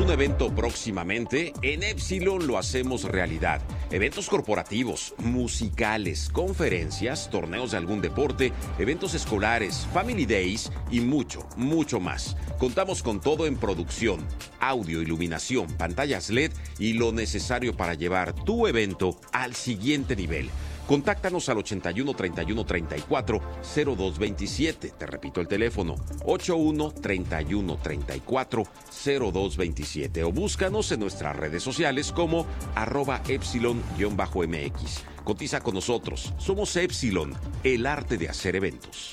un evento próximamente? En Epsilon lo hacemos realidad. Eventos corporativos, musicales, conferencias, torneos de algún deporte, eventos escolares, family days y mucho, mucho más. Contamos con todo en producción, audio, iluminación, pantallas LED y lo necesario para llevar tu evento al siguiente nivel. Contáctanos al 81 31 34 0227. Te repito el teléfono, 81 31 34 0227. O búscanos en nuestras redes sociales como @Epsilon_MX. Cotiza con nosotros. Somos Epsilon, el arte de hacer eventos.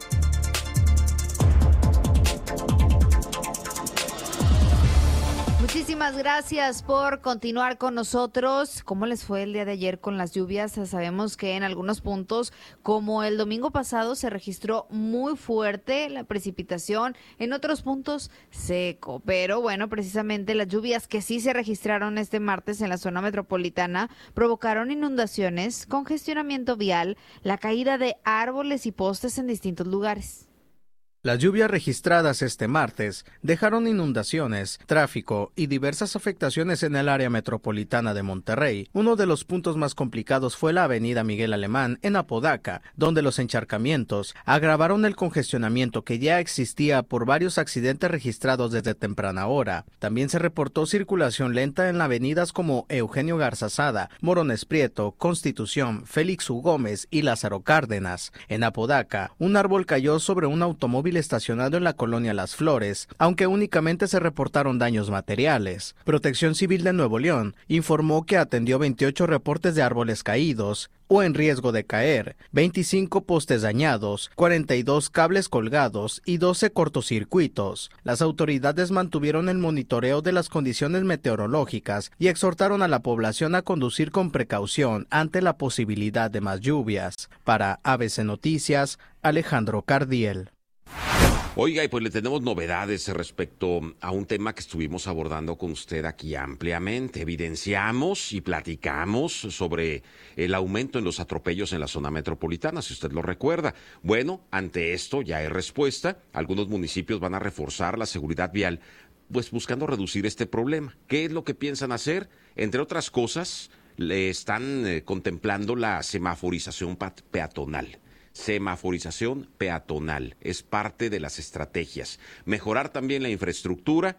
Muchísimas gracias por continuar con nosotros. ¿Cómo les fue el día de ayer con las lluvias? Sabemos que en algunos puntos, como el domingo pasado, se registró muy fuerte la precipitación, en otros puntos seco. Pero bueno, precisamente las lluvias que sí se registraron este martes en la zona metropolitana provocaron inundaciones, congestionamiento vial, la caída de árboles y postes en distintos lugares. Las lluvias registradas este martes dejaron inundaciones, tráfico y diversas afectaciones en el área metropolitana de Monterrey. Uno de los puntos más complicados fue la avenida Miguel Alemán en Apodaca, donde los encharcamientos agravaron el congestionamiento que ya existía por varios accidentes registrados desde temprana hora. También se reportó circulación lenta en avenidas como Eugenio Garzazada, Morones Prieto, Constitución, Félix U. Gómez y Lázaro Cárdenas. En Apodaca, un árbol cayó sobre un automóvil estacionado en la colonia Las Flores, aunque únicamente se reportaron daños materiales. Protección Civil de Nuevo León informó que atendió 28 reportes de árboles caídos o en riesgo de caer, 25 postes dañados, 42 cables colgados y 12 cortocircuitos. Las autoridades mantuvieron el monitoreo de las condiciones meteorológicas y exhortaron a la población a conducir con precaución ante la posibilidad de más lluvias. Para ABC Noticias, Alejandro Cardiel. Oiga, y pues le tenemos novedades respecto a un tema que estuvimos abordando con usted aquí ampliamente. Evidenciamos y platicamos sobre el aumento en los atropellos en la zona metropolitana, si usted lo recuerda. Bueno, ante esto ya hay respuesta. Algunos municipios van a reforzar la seguridad vial, pues buscando reducir este problema. ¿Qué es lo que piensan hacer? Entre otras cosas, le están contemplando la semaforización peatonal. Semaforización peatonal es parte de las estrategias. Mejorar también la infraestructura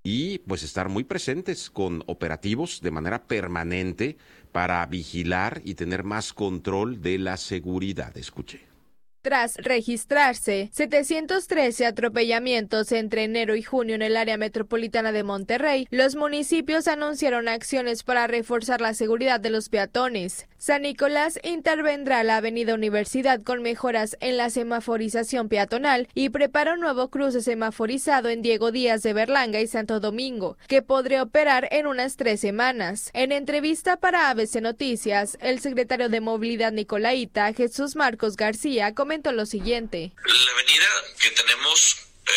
y pues estar muy presentes con operativos de manera permanente para vigilar y tener más control de la seguridad. Escuche. Tras registrarse 713 atropellamientos entre enero y junio en el área metropolitana de Monterrey, los municipios anunciaron acciones para reforzar la seguridad de los peatones. San Nicolás intervendrá la avenida Universidad con mejoras en la semaforización peatonal y prepara un nuevo cruce semaforizado en Diego Díaz de Berlanga y Santo Domingo, que podría operar en unas 3 semanas. En entrevista para ABC Noticias, el secretario de Movilidad Nicolaita, Jesús Marcos García, comentó lo siguiente. La avenida que tenemos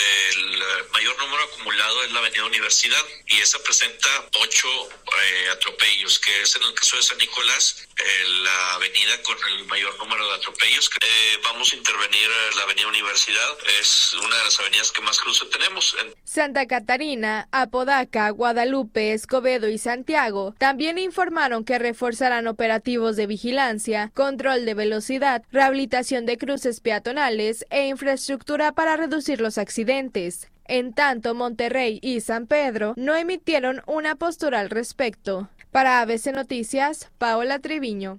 el mayor número acumulado es la avenida Universidad y esa presenta 8 atropellos, que es en el caso de San Nicolás la avenida con el mayor número de atropellos. Vamos a intervenir la avenida Universidad, es una de las avenidas que más cruce tenemos. Santa Catarina, Apodaca, Guadalupe, Escobedo y Santiago también informaron que reforzarán operativos de vigilancia, control de velocidad, rehabilitación de cruces peatonales e infraestructura para reducir los accidentes. En tanto, Monterrey y San Pedro no emitieron una postura al respecto. Para ABC Noticias, Paola Treviño.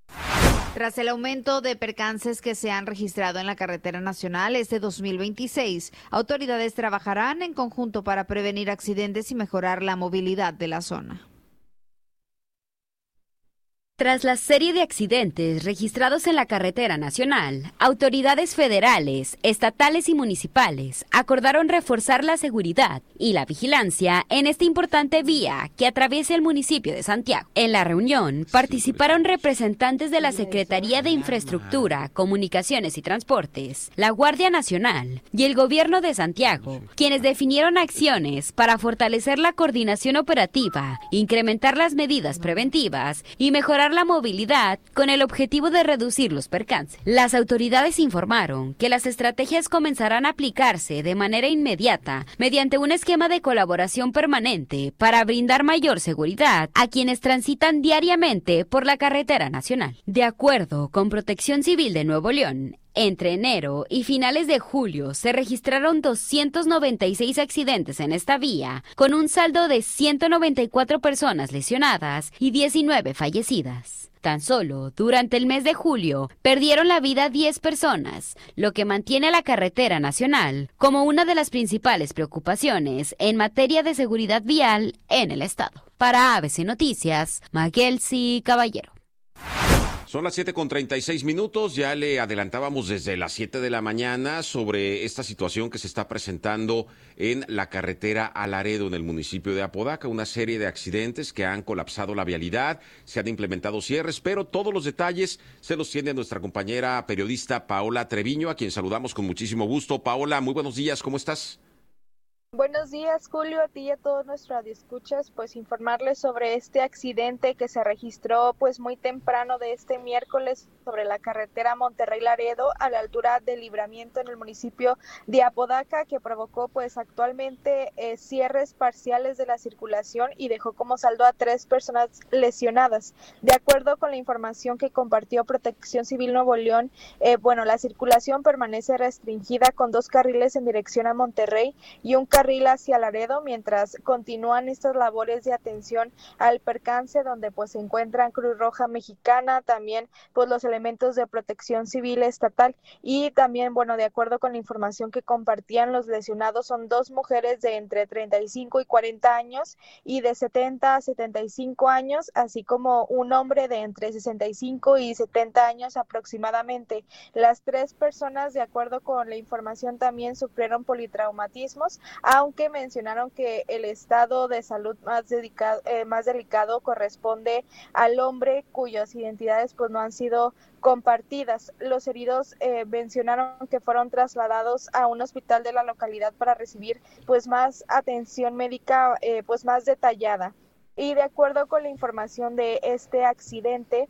Tras el aumento de percances que se han registrado en la carretera nacional este 2026, autoridades trabajarán en conjunto para prevenir accidentes y mejorar la movilidad de la zona. Tras la serie de accidentes registrados en la carretera nacional, autoridades federales, estatales y municipales acordaron reforzar la seguridad y la vigilancia en esta importante vía que atraviesa el municipio de Santiago. En la reunión participaron representantes de la Secretaría de Infraestructura, Comunicaciones y Transportes, la Guardia Nacional y el Gobierno de Santiago, quienes definieron acciones para fortalecer la coordinación operativa, incrementar las medidas preventivas y mejorar mejorar la movilidad con el objetivo de reducir los percances. Las autoridades informaron que las estrategias comenzarán a aplicarse de manera inmediata mediante un esquema de colaboración permanente para brindar mayor seguridad a quienes transitan diariamente por la carretera nacional. De acuerdo con Protección Civil de Nuevo León, entre enero y finales de julio se registraron 296 accidentes en esta vía, con un saldo de 194 personas lesionadas y 19 fallecidas. Tan solo durante el mes de julio perdieron la vida 10 personas, lo que mantiene a la carretera nacional como una de las principales preocupaciones en materia de seguridad vial en el estado. Para ABC Noticias, Maguelsi Caballero. Son las 7:36, ya le adelantábamos desde las 7 de la mañana sobre esta situación que se está presentando en la carretera a Laredo, en el municipio de Apodaca, una serie de accidentes que han colapsado la vialidad, se han implementado cierres, pero todos los detalles se los tiene nuestra compañera periodista Paola Treviño, a quien saludamos con muchísimo gusto. Paola, muy buenos días, ¿cómo estás? Buenos días, Julio, a ti y a todos nuestros radioescuchas, pues informarles sobre este accidente que se registró pues muy temprano de este miércoles sobre la carretera Monterrey-Laredo a la altura del Libramiento en el municipio de Apodaca, que provocó pues actualmente cierres parciales de la circulación y dejó como saldo a 3 personas lesionadas. De acuerdo con la información que compartió Protección Civil Nuevo León, la circulación permanece restringida con 2 carriles en dirección a Monterrey y un carril hacia Laredo, mientras continúan estas labores de atención al percance, donde pues se encuentran Cruz Roja Mexicana, también pues los elementos de Protección Civil Estatal y también, de acuerdo con la información que compartían, los lesionados son 2 mujeres de entre 35 y 40 años y de 70 a 75 años, así como un hombre de entre 65 y 70 años aproximadamente. Las 3 personas, de acuerdo con la información, también sufrieron politraumatismos, aunque mencionaron que el estado de salud más delicado corresponde al hombre cuyas identidades pues no han sido compartidas. Los heridos mencionaron que fueron trasladados a un hospital de la localidad para recibir pues más atención médica pues más detallada. Y de acuerdo con la información de este accidente,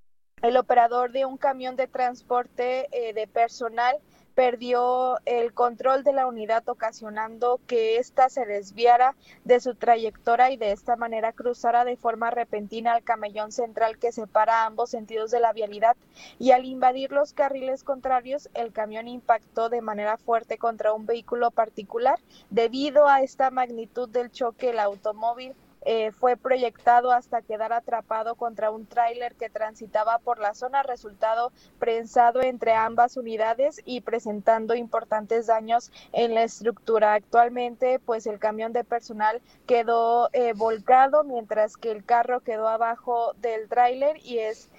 el operador de un camión de transporte de personal perdió el control de la unidad, ocasionando que ésta se desviara de su trayectoria y de esta manera cruzara de forma repentina el camellón central que separa ambos sentidos de la vialidad, y al invadir los carriles contrarios, el camión impactó de manera fuerte contra un vehículo particular. Debido a esta magnitud del choque, el automóvil fue proyectado hasta quedar atrapado contra un tráiler que transitaba por la zona, resultado prensado entre ambas unidades y presentando importantes daños en la estructura. Actualmente, pues el camión de personal quedó volcado, mientras que el carro quedó abajo del tráiler y es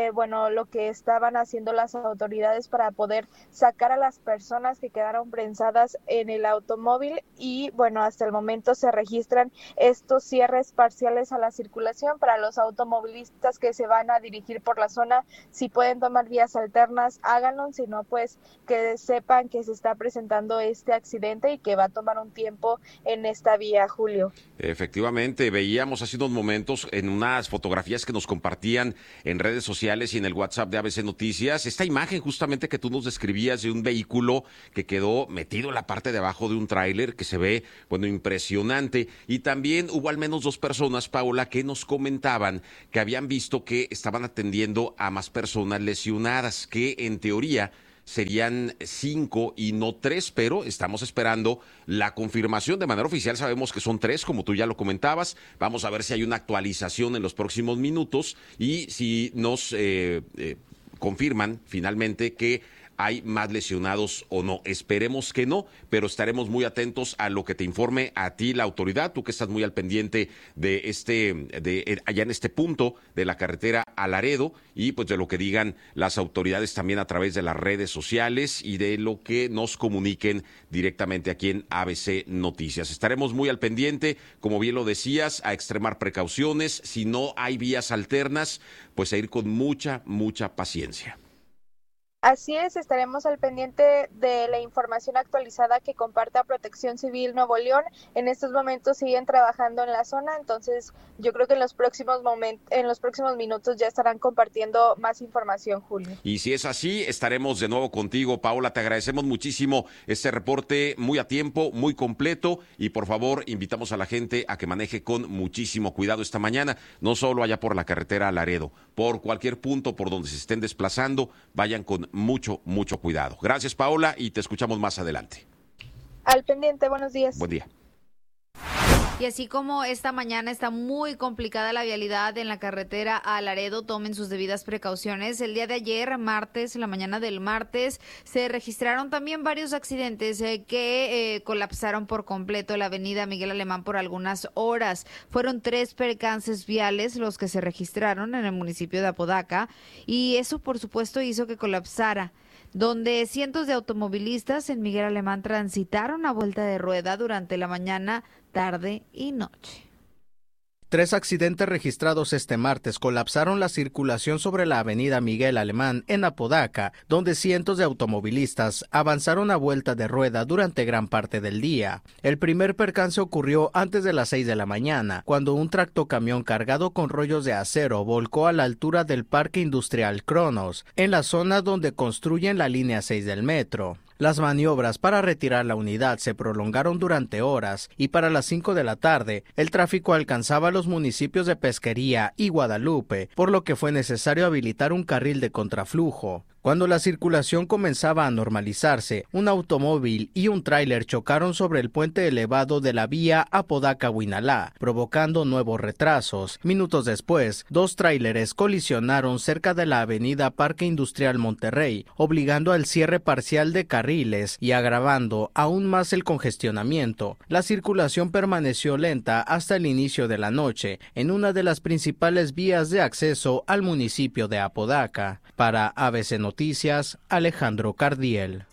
lo que estaban haciendo las autoridades para poder sacar a las personas que quedaron prensadas en el automóvil y hasta el momento se registran estos cierres parciales a la circulación para los automovilistas que se van a dirigir por la zona. Si pueden tomar vías alternas, háganlo, si no, pues que sepan que se está presentando este accidente y que va a tomar un tiempo en esta vía, Julio. Efectivamente, veíamos hace unos momentos en unas fotografías que nos compartían en redes sociales y en el WhatsApp de ABC Noticias, esta imagen justamente que tú nos describías de un vehículo que quedó metido en la parte de abajo de un tráiler que se ve, impresionante. Y también hubo al menos 2 personas, Paola, que nos comentaban que habían visto que estaban atendiendo a más personas lesionadas, que en teoría serían 5 y no 3, pero estamos esperando la confirmación de manera oficial. Sabemos que son 3, como tú ya lo comentabas. Vamos a ver si hay una actualización en los próximos minutos y si nos confirman finalmente que hay más lesionados o no. Esperemos que no, pero estaremos muy atentos a lo que te informe a ti la autoridad, tú que estás muy al pendiente de allá en este punto de la carretera a Laredo, y pues de lo que digan las autoridades también a través de las redes sociales y de lo que nos comuniquen directamente aquí en ABC Noticias. Estaremos muy al pendiente, como bien lo decías, a extremar precauciones. Si no hay vías alternas, pues a ir con mucha paciencia. Así es, estaremos al pendiente de la información actualizada que comparta Protección Civil Nuevo León. En estos momentos siguen trabajando en la zona, entonces yo creo que en los próximos minutos ya estarán compartiendo más información, Julio. Y si es así, estaremos de nuevo contigo, Paola. Te agradecemos muchísimo este reporte muy a tiempo, muy completo, y por favor invitamos a la gente a que maneje con muchísimo cuidado esta mañana, no solo allá por la carretera a Laredo, por cualquier punto por donde se estén desplazando, vayan con mucho cuidado. Gracias, Paola, y te escuchamos más adelante. Al pendiente, buenos días. Buen día. Y así como esta mañana está muy complicada la vialidad en la carretera a Laredo, tomen sus debidas precauciones. El día de ayer, martes, la mañana del martes, se registraron también varios accidentes que colapsaron por completo la avenida Miguel Alemán por algunas horas. Fueron 3 percances viales los que se registraron en el municipio de Apodaca, y eso por supuesto hizo que colapsara, donde cientos de automovilistas en Miguel Alemán transitaron a vuelta de rueda durante la mañana, tarde y noche. 3 accidentes registrados este martes colapsaron la circulación sobre la avenida Miguel Alemán en Apodaca, donde cientos de automovilistas avanzaron a vuelta de rueda durante gran parte del día. El primer percance ocurrió antes de las 6 de la mañana, cuando un tractocamión cargado con rollos de acero volcó a la altura del Parque Industrial Cronos, en la zona donde construyen la línea 6 del metro. Las maniobras para retirar la unidad se prolongaron durante horas, y para las 5 de la tarde el tráfico alcanzaba los municipios de Pesquería y Guadalupe, por lo que fue necesario habilitar un carril de contraflujo. Cuando la circulación comenzaba a normalizarse, un automóvil y un tráiler chocaron sobre el puente elevado de la vía Apodaca-Huinalá, provocando nuevos retrasos. Minutos después, 2 tráileres colisionaron cerca de la avenida Parque Industrial Monterrey, obligando al cierre parcial de carriles y agravando aún más el congestionamiento. La circulación permaneció lenta hasta el inicio de la noche, en una de las principales vías de acceso al municipio de Apodaca. Para ABC Noticias, Alejandro Cardiel.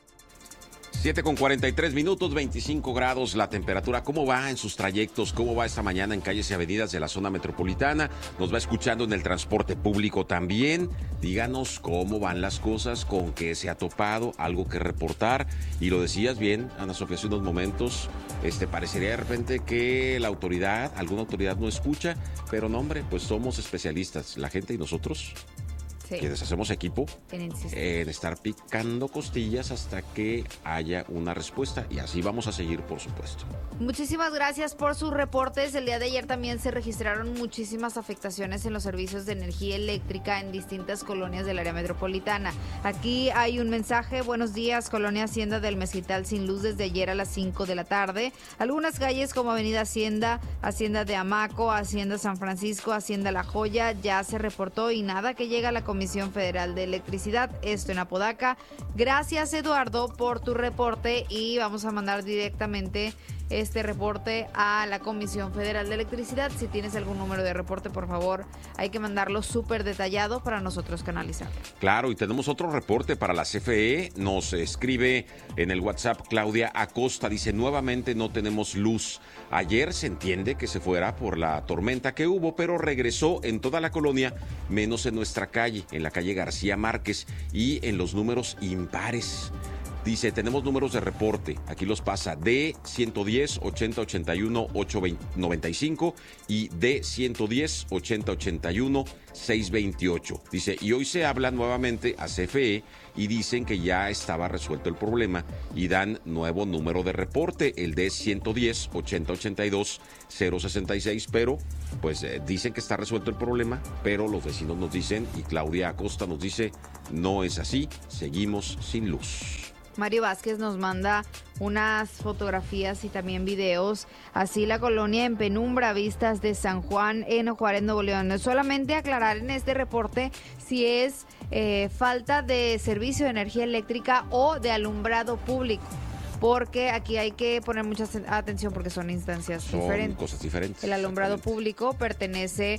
7:43, 25 grados la temperatura. ¿Cómo va en sus trayectos? ¿Cómo va esta mañana en calles y avenidas de la zona metropolitana? Nos va escuchando en el transporte público también. Díganos cómo van las cosas, con qué se ha topado, algo que reportar. Y lo decías bien, Ana Sofía, hace unos momentos, parecería de repente que alguna autoridad no escucha, pero no, hombre, pues somos especialistas, la gente y nosotros. Sí. Quienes hacemos equipo en estar picando costillas hasta que haya una respuesta, y así vamos a seguir, por supuesto. Muchísimas gracias por sus reportes. El día de ayer también se registraron muchísimas afectaciones en los servicios de energía eléctrica en distintas colonias del área metropolitana. Aquí hay un mensaje: buenos días, Colonia Hacienda del Mezquital sin luz desde ayer a las 5 de la tarde. Algunas calles como Avenida Hacienda, Hacienda de Amaco, Hacienda San Francisco, Hacienda La Joya, ya se reportó y nada que llega a la Comisión Federal de Electricidad, esto en Apodaca. Gracias, Eduardo, por tu reporte, y vamos a mandar directamente este reporte a la Comisión Federal de Electricidad. Si tienes algún número de reporte, por favor, hay que mandarlo súper detallado para nosotros canalizarlo. Claro, y tenemos otro reporte para la CFE. Nos escribe en el WhatsApp Claudia Acosta, dice: nuevamente no tenemos luz. Ayer se entiende que se fuera por la tormenta que hubo, pero regresó en toda la colonia, menos en nuestra calle, en la calle García Márquez, y en los números impares. Dice, tenemos números de reporte, aquí los pasa: D110 8081 895 y D110 8081 628. Dice, y hoy se habla nuevamente a CFE y dicen que ya estaba resuelto el problema y dan nuevo número de reporte, el D110 8082 066, pero pues dicen que está resuelto el problema, pero los vecinos nos dicen, y Claudia Acosta nos dice, no es así, seguimos sin luz. Mario Vázquez nos manda unas fotografías y también videos. Así la colonia en penumbra, vistas de San Juan en Juárez, Nuevo León. Solamente aclarar en este reporte si es falta de servicio de energía eléctrica o de alumbrado público, porque aquí hay que poner mucha atención porque son instancias diferentes. Cosas diferentes. El alumbrado público pertenece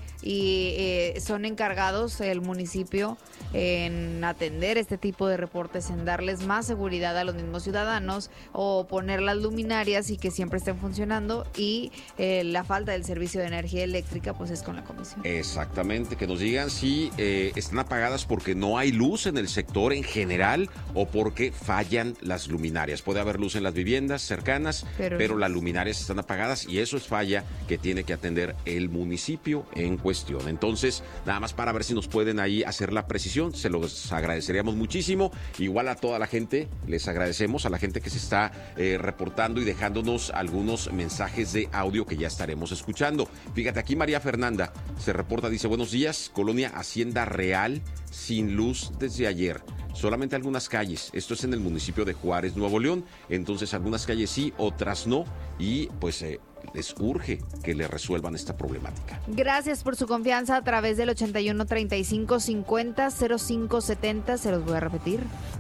y son encargados el municipio en atender este tipo de reportes, en darles más seguridad a los mismos ciudadanos o poner las luminarias y que siempre estén funcionando, y la falta del servicio de energía eléctrica pues es con la comisión. Exactamente, que nos digan si están apagadas porque no hay luz en el sector en general o porque fallan las luminarias. Puede haber luz en las viviendas cercanas, pero las luminarias están apagadas y eso es falla que tiene que atender el municipio en cuestión. Entonces, nada más para ver si nos pueden ahí hacer la precisión, se los agradeceríamos muchísimo. Igual a toda la gente, les agradecemos a la gente que se está reportando y dejándonos algunos mensajes de audio que ya estaremos escuchando. Fíjate, aquí María Fernanda se reporta, dice: buenos días, Colonia Hacienda Real, sin luz desde ayer. Solamente algunas calles. Esto es en el municipio de Juárez, Nuevo León. Entonces, algunas calles sí, otras no. Y pues les urge que le resuelvan esta problemática. Gracias por su confianza a través del 81 35 50 05 70. Se los voy a repetir.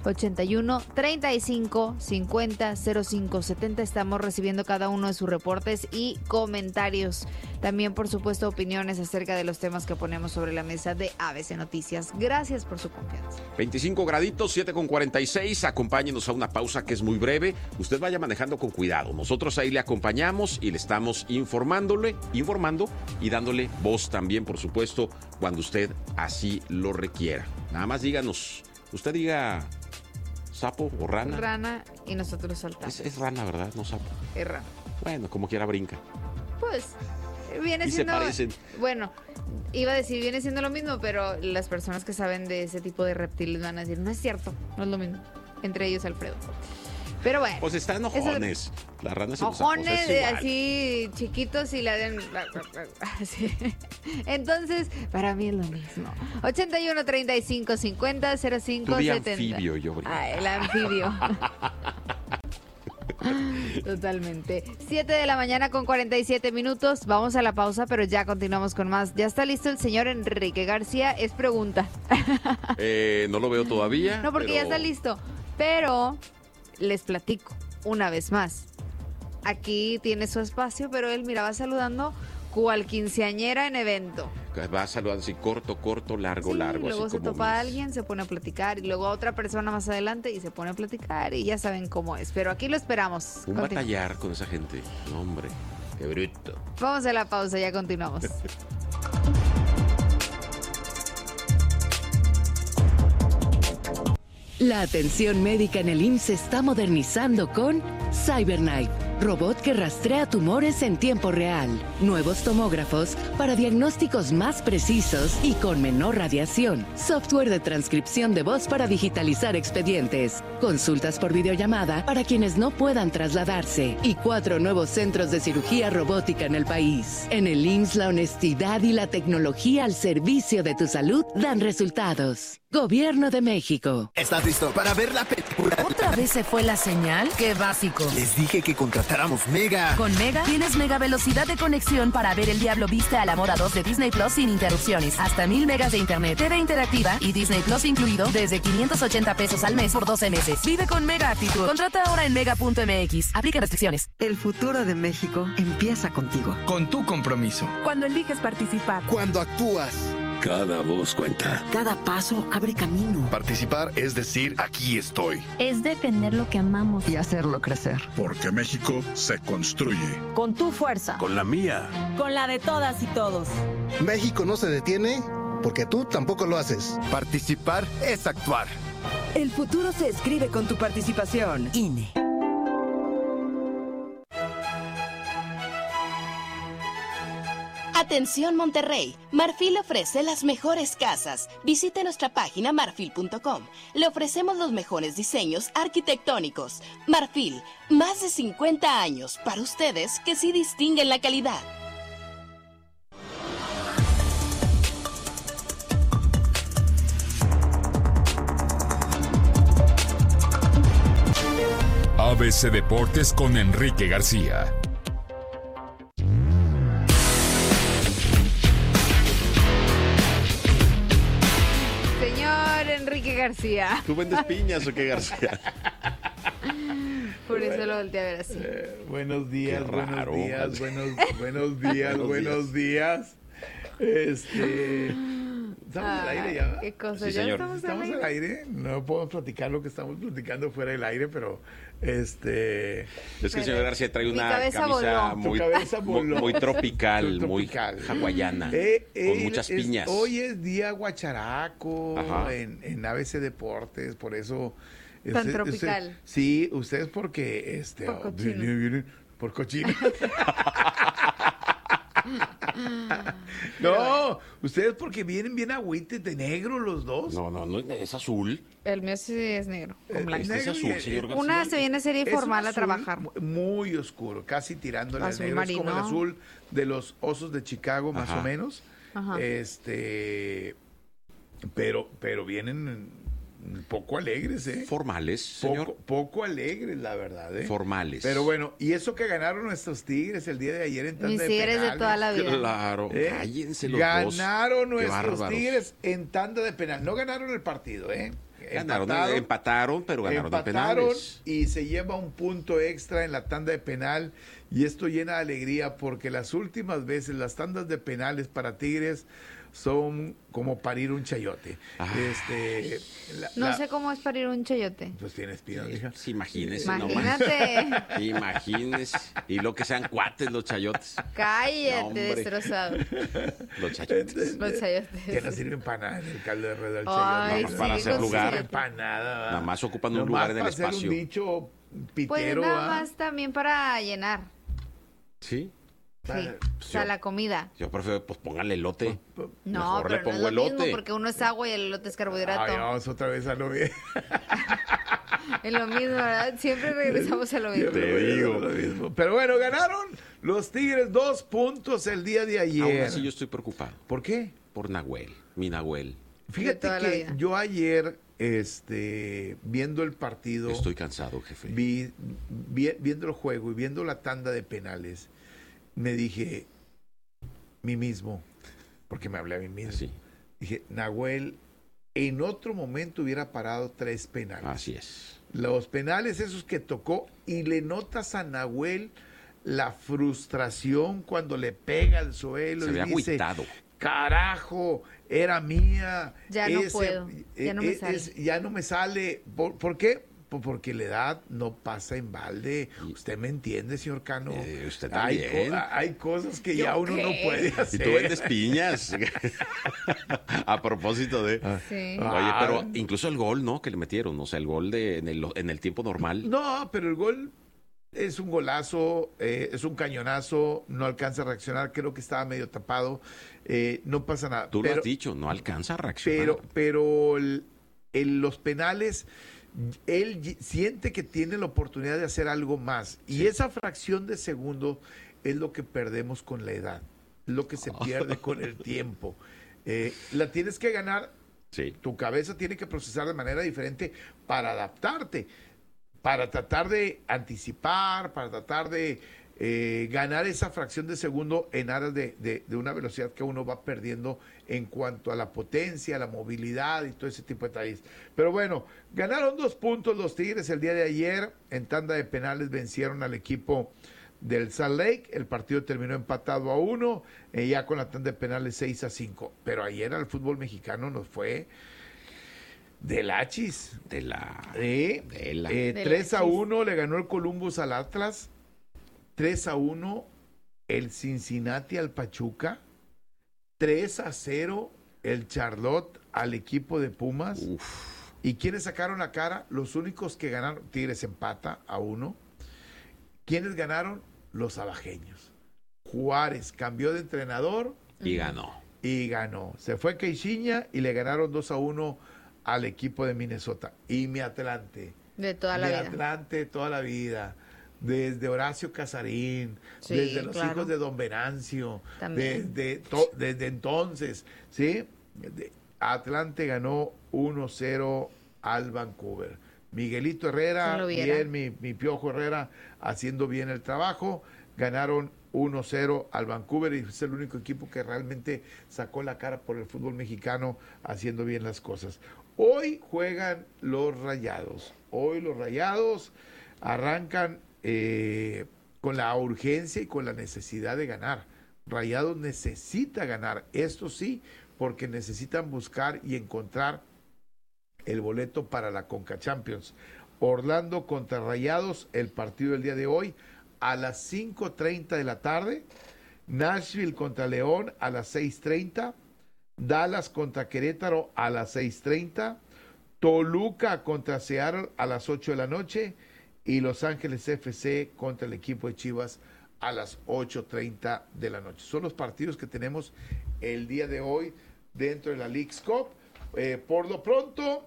81 35 50 05 70. Estamos recibiendo cada uno de sus reportes y comentarios. También, por supuesto, opiniones acerca de los temas que ponemos sobre la mesa de ABC Noticias. Gracias por su confianza. 25 graditos, 7:46. Acompáñenos a una pausa que es muy breve. Usted vaya manejando con cuidado. Nosotros ahí le acompañamos y le estamos informando y dándole voz también, por supuesto, cuando usted así lo requiera. Nada más díganos, usted diga sapo o rana. Rana y nosotros saltamos. Es rana, ¿verdad? No sapo. Es rana. Bueno, como quiera brinca. Pues viene y siendo... se parecen. Bueno, iba a decir viene siendo lo mismo, pero las personas que saben de ese tipo de reptiles van a decir, no es cierto, no es lo mismo. Entre ellos Alfredo. Pero bueno. Pues están ojones. Las ranas y los ojones así chiquitos y la den así. Entonces, para mí es lo mismo. 81 35 50 05 70. Anfibio, yo el anfibio. Totalmente. 7 de la mañana con 47 minutos. Vamos a la pausa, pero ya continuamos con más. Ya está listo el señor Enrique García. Es pregunta. No lo veo todavía. No, porque ya está listo. Pero les platico una vez más. Aquí tiene su espacio, pero él, mira, va saludando cual quinceañera en evento. Va saludando así corto, largo, sí, largo. Luego así se topa a alguien, se pone a platicar, y luego a otra persona más adelante y se pone a platicar, y ya saben cómo es. Pero aquí lo esperamos. Un batallar con esa gente. No, hombre, qué bruto. Vamos a la pausa, ya continuamos. La atención médica en el IMSS se está modernizando con CyberKnife, robot que rastrea tumores en tiempo real, nuevos tomógrafos para diagnósticos más precisos y con menor radiación, software de transcripción de voz para digitalizar expedientes, consultas por videollamada para quienes no puedan trasladarse y 4 nuevos centros de cirugía robótica en el país. En el IMSS, la honestidad y la tecnología al servicio de tu salud dan resultados. Gobierno de México. ¿Estás listo para ver la película? ¿Otra vez se fue la señal? ¡Qué básico! Les dije que contratáramos Mega. Con Mega tienes mega velocidad de conexión para ver El Diablo Viste a la Moda 2 de Disney Plus sin interrupciones. Hasta 1000 megas de internet, TV interactiva y Disney Plus incluido desde 580 pesos al mes por 12 meses. Vive con Mega Actitud. Contrata ahora en mega.mx. Aplica restricciones. El futuro de México empieza contigo. Con tu compromiso. Cuando eliges participar. Cuando actúas. Cada voz cuenta. Cada paso abre camino. Participar es decir, aquí estoy. Es defender lo que amamos. Y hacerlo crecer. Porque México se construye. Con tu fuerza. Con la mía. Con la de todas y todos. México no se detiene porque tú tampoco lo haces. Participar es actuar. El futuro se escribe con tu participación. INE. Atención Monterrey, Marfil ofrece las mejores casas. Visite nuestra página marfil.com. Le ofrecemos los mejores diseños arquitectónicos. Marfil, más de 50 años para ustedes que sí distinguen la calidad. ABC Deportes con Enrique García. Enrique García. ¿Tú vendes piñas o qué, García? Por Luis me lo volteé a ver así. Buenos días, Qué buenos raro. días, buenos días, buenos días. ¿Estamos al aire ya? ¿Qué cosa? Sí, ¿Ya señor. ¿Estamos al aire? No podemos platicar lo que estamos platicando fuera del aire, pero Es que el señor García trae mi una cabeza camisa voló. Tu cabeza voló. muy tropical, muy Tropical. hawaiana, con muchas piñas. Hoy es día guacharaco Ajá. en ABC Deportes, por eso... Tan tropical. Sí, ustedes porque... Por cochino. vienen por cochino. No, ustedes porque vienen bien agüites de negro los dos. No, es azul. El mío sí es negro, con blanco. Este es azul, señor García. Una se viene serie Es formal un a azul trabajar. muy oscuro, casi tirándole al Azul negro. Es como el marino. azul de los Osos de Chicago, más Ajá. o menos. Ajá. Pero vienen poco alegres, ¿eh? Formales, señor. Poco alegres, la verdad, ¿eh? Formales. Pero bueno, y eso que ganaron nuestros Tigres el día de ayer en tanda Mis de Tigres de penales. toda la vida. Claro, ¿Eh? cállense los dos. Ganaron Qué nuestros bárbaros. Tigres en tanda de penal. No ganaron el partido, ¿eh? Empataron, pero ganaron de Empataron penales. y se lleva un punto extra en la tanda de penal. Y esto llena de alegría porque las últimas veces las tandas de penales para Tigres son como parir un chayote. No sé cómo es parir un chayote. Pues tienes espina, hija. Sí, imagínese. Imagínate. nomás. Imagínese. Y lo que sean cuates los chayotes. Cállate, No, hombre. destrozado. Los chayotes. Los chayotes. Que no sirven para nada en el caldo de red del Ay, chayote. sí, para hacer con lugar. chayote. Para nada. Nada más ocupan un Nomás lugar en el para hacer espacio. un dicho pitero. Pues nada ¿va? más también para llenar. Sí. Sí. O sea, la comida. Yo prefiero, pues póngale elote. No, Mejor le pero no pongo es lo elote. mismo porque uno es agua y el elote es carbohidrato. Ay, vamos otra vez a lo bien. Es lo mismo, ¿verdad? Siempre regresamos a lo mismo. Te digo. Lo mismo. Pero bueno, ganaron los Tigres 2 puntos el día de ayer. Aún así yo estoy preocupado. ¿Por qué? Por Nahuel, mi Nahuel. Fíjate toda la que vida. yo ayer, viendo el partido, Estoy cansado, jefe. viendo el juego y viendo la tanda de penales, me dije, mí mismo, porque me hablé a mí mismo, Así. dije, Nahuel en otro momento hubiera parado 3 penales. Así es. Los penales esos que tocó y le notas a Nahuel la frustración cuando le pega al suelo Se y ve dice, agüitado. carajo, era mía. Ya no puedo, ya no me sale. Ya no me sale. ¿Por qué? Porque la edad no pasa en balde. Usted me entiende, señor Cano. Usted también. Hay cosas que ya uno no puede Y hacer. tú vendes piñas. A propósito de... Sí. Oye, pero incluso el gol, ¿no? Que le metieron. O sea, el gol en el tiempo normal. No, pero el gol es un golazo, es un cañonazo, no alcanza a reaccionar, creo que estaba medio tapado, no pasa nada. Tú lo has dicho, no alcanza a reaccionar. Pero los penales, él siente que tiene la oportunidad de hacer algo más. Y esa fracción de segundo es lo que perdemos con la edad, es lo que se pierde con el tiempo. La tienes que ganar, tu cabeza tiene que procesar de manera diferente para adaptarte, para tratar de anticipar, para tratar de ganar esa fracción de segundo en aras de una velocidad que uno va perdiendo en cuanto a la potencia, la movilidad y todo ese tipo de detalles. Pero bueno, ganaron 2 puntos los Tigres el día de ayer. En tanda de penales vencieron al equipo del Salt Lake. El partido terminó empatado a 1, ya con la tanda de penales 6-5. Pero ayer al fútbol mexicano nos fue del achis. 3-1 le ganó el Columbus al Atlas. 3-1 el Cincinnati al Pachuca. 3-0 el Charlotte al equipo de Pumas. ¿Y quiénes sacaron la cara? Los únicos que ganaron, Tigres empata a 1. ¿Quiénes ganaron? Los abajeños. Juárez cambió de entrenador. Y ganó. Se fue Caixinha y le ganaron 2-1 al equipo de Minnesota. Y mi Atlante. De toda la vida. Atlante toda la vida. Desde Horacio Casarín, desde los hijos de Don Venancio, desde entonces, ¿sí? Atlante ganó 1-0 al Vancouver. Miguelito Herrera, bien, mi Piojo Herrera, haciendo bien el trabajo. Ganaron 1-0 al Vancouver y es el único equipo que realmente sacó la cara por el fútbol mexicano haciendo bien las cosas. Hoy juegan los Rayados. arrancan con la urgencia y con la necesidad de ganar. Rayados necesita ganar, esto sí, porque necesitan buscar y encontrar el boleto para la Conca Champions. Orlando contra Rayados, el partido del día de hoy a las 5:30 de la tarde. Nashville contra León a las 6:30. Dallas contra Querétaro a las 6:30. Toluca contra Seattle a las 8 de la noche. Y Los Ángeles FC contra el equipo de Chivas a las 8:30 de la noche. Son los partidos que tenemos el día de hoy dentro de la Leagues Cup. Por lo pronto,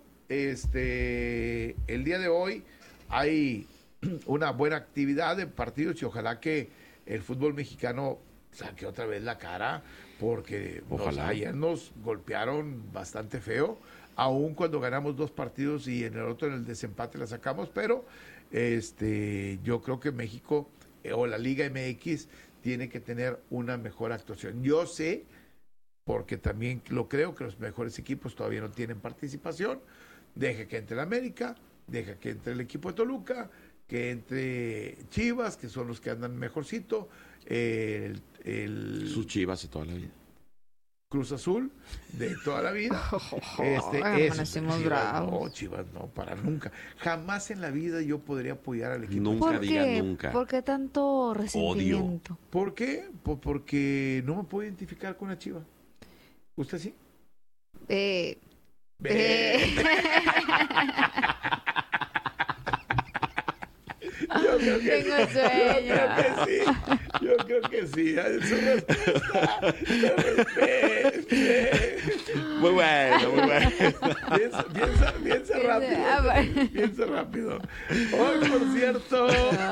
el día de hoy hay una buena actividad de partidos y ojalá que el fútbol mexicano saque otra vez la cara, porque ayer nos golpearon bastante feo, aun cuando ganamos 2 partidos y en el otro, en el desempate, la sacamos, pero yo creo que México o la Liga MX tiene que tener una mejor actuación. Yo sé, porque también lo creo, que los mejores equipos todavía no tienen participación. Deja que entre el América, deja que entre el equipo de Toluca, que entre Chivas, que son los que andan mejorcito, sus Chivas de toda la vida. Cruz Azul de toda la vida. Chivas no, para nunca. Jamás en la vida yo podría apoyar al equipo. Nunca diga nunca. ¿Por qué tanto resentimiento? Odio. ¿Por qué? Porque no me puedo identificar con la Chiva. ¿Usted sí? Tengo sueño. Yo creo que sí. Muy bueno. Piensa rápido. Hoy, por cierto,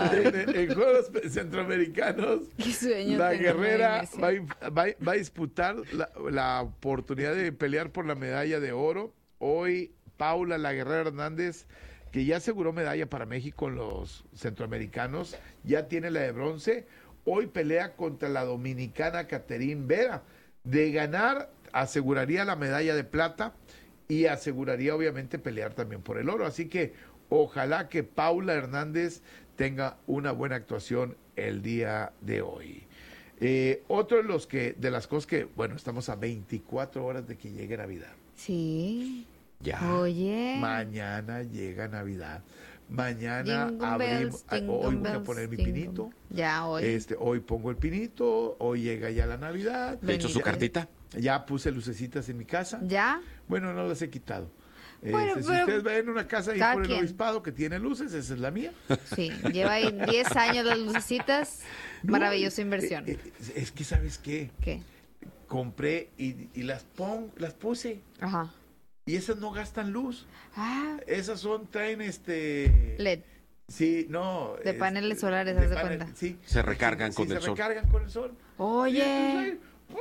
en Juegos Centroamericanos, la Guerrera va a disputar la oportunidad de pelear por la medalla de oro. Hoy, Paula La Guerrera Hernández, que ya aseguró medalla para México en los centroamericanos, ya tiene la de bronce. Hoy pelea contra la dominicana Caterín Vera. De ganar, aseguraría la medalla de plata y aseguraría, obviamente, pelear también por el oro. Así que ojalá que Paula Hernández tenga una buena actuación el día de hoy. Otro de las cosas que, bueno, estamos a 24 horas de que llegue Navidad. Sí. Ya. Oye. Mañana llega Navidad. Mañana abrimos. Hoy voy a poner mi pinito. Ya, hoy. Hoy pongo el pinito. Hoy llega ya la Navidad. ¿Le hecho su cartita? Ya puse lucecitas en mi casa. ¿Ya? Bueno, no las he quitado. Bueno, si ustedes ven una casa ahí por el quien. obispado que tiene luces, esa es la mía. Sí, lleva ahí 10 años las lucecitas. Maravillosa inversión. Es que, ¿sabes qué? ¿Qué? Compré y las puse. Ajá. Y esas no gastan luz. Ah. Esas traen LED. Sí, no. De paneles solares, haz de cuenta. Sí. Se recargan con el sol. Se recargan con el sol. Oye.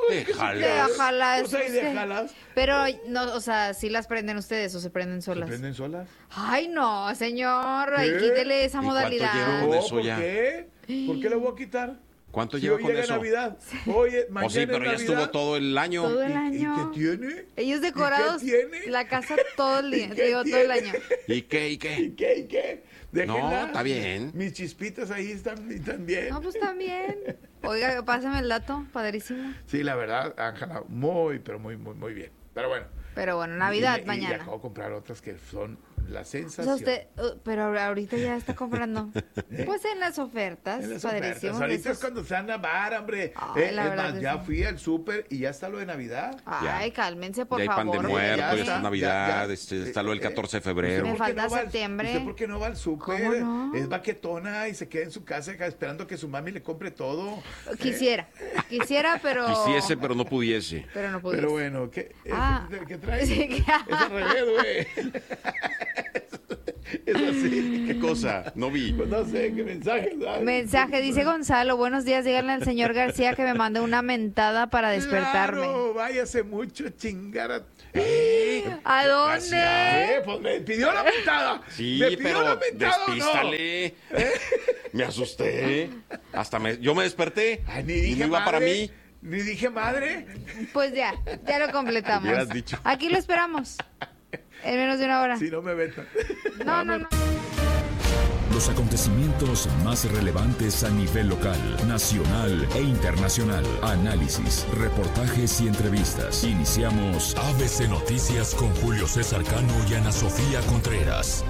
Déjalas. Déjalas. Pero, no, o sea, ¿sí las prenden ustedes o se prenden solas? ¿Se prenden solas? Ay, no, señor. Ay, quítele esa modalidad. ¿Por qué? ¿Por qué la voy a quitar? ¿Cuánto lleva con eso? Navidad. Oye, mañana sí, pero ya estuvo todo el año. Todo el año. ¿Y qué tiene? Ellos decorados la casa todo el día, todo el año. ¿Y qué? Déjenla. No, está bien. Mis chispitas ahí están bien. No, pues también. Oiga, pásame el dato, padrísimo. Sí, la verdad, Ángela, muy bien. Pero bueno, Navidad y mañana. Y acabo de comprar otras que son la sensación. O sea, pero ahorita ya está comprando. Pues en las ofertas, padrísimo. Ahorita es cuando se anda bar, hombre. Ya fui al súper y ya está lo de Navidad. Ay, cálmense, por favor. Ya hay pan de muerto, ya está Navidad, está lo del 14 de febrero. Me falta septiembre. ¿Usted por qué no va al súper? ¿Cómo no? Es baquetona y se queda en su casa esperando que su mami le compre todo. Quisiera, pero... Quisiese, pero no pudiese. Pero bueno, ¿qué traes? Sí, es al revés, güey. Es así. ¿Qué cosa? No vi. Pues no sé, ¿qué mensaje? Mensaje, dice Gonzalo, buenos días, díganle al señor García que me mande una mentada para despertarme. Claro, váyase mucho a chingar ¿A dónde? Pues me pidió la mentada. Sí, ¿Me pidió pero la mentada despístale. O no? Me asusté. Yo me desperté. Ay, ni dije y no iba madre, para mí. Ni dije madre. Pues ya lo completamos. Hubieras dicho. Aquí lo esperamos. En menos de una hora. Si no me vetan. No. Los acontecimientos más relevantes a nivel local, nacional e internacional. Análisis, reportajes y entrevistas. Iniciamos ABC Noticias con Julio César Cano y Ana Sofía Contreras.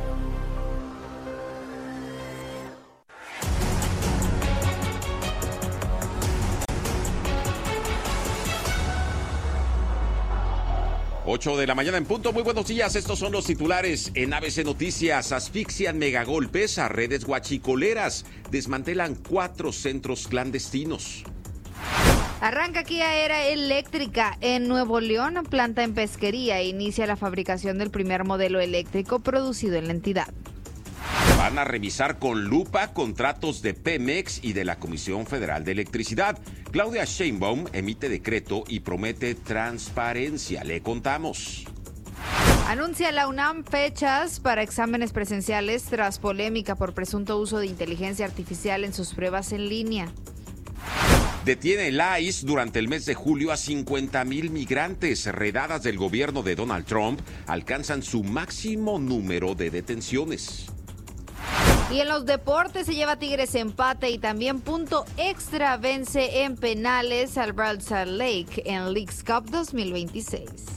Ocho de la mañana en punto. Muy buenos días. Estos son los titulares en ABC Noticias. Asfixian megagolpes a redes guachicoleras. Desmantelan 4 centros clandestinos. Arranca Kia Era Eléctrica en Nuevo León. Planta en pesquería e inicia la fabricación del primer modelo eléctrico producido en la entidad. Van a revisar con lupa contratos de Pemex y de la Comisión Federal de Electricidad. Claudia Sheinbaum emite decreto y promete transparencia. Le contamos. Anuncia la UNAM fechas para exámenes presenciales tras polémica por presunto uso de inteligencia artificial en sus pruebas en línea. Detiene el ICE durante el mes de julio a 50,000 migrantes. Redadas del gobierno de Donald Trump alcanzan su máximo número de detenciones. Y en los deportes se lleva Tigres empate y también punto extra vence en penales al Real Salt Lake en Leagues Cup 2026.